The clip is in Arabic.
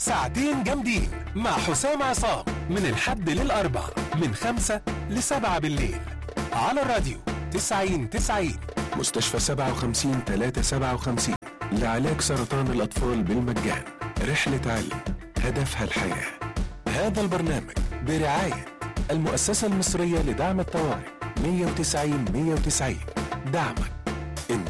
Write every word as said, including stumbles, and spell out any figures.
ساعتين جامدين مع حسام عصام من الحد للأربع من خمسة لسبعة بالليل على الراديو تسعين تسعين. مستشفى سبعة وخمسين ثلاثة سبعة وخمسين لعلاج سرطان الأطفال بالمجان. رحلة علم هدفها الحياة. هذا البرنامج برعاية المؤسسة المصرية لدعم الطوارئ مية وتسعين مية وتسعين. دعمك